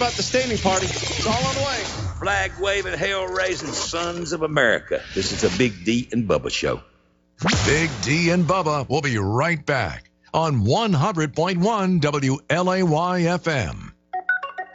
About the standing party. It's all on the way. Flag-waving, hell-raising sons of America. This is a Big D and Bubba show. Big D and Bubba will be right back on 100.1 WLAY FM.